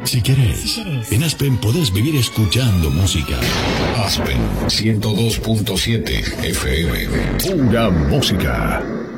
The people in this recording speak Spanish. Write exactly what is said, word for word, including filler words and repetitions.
Si querés, en Aspen podés vivir escuchando música. Aspen ciento dos punto siete F M. Pura música.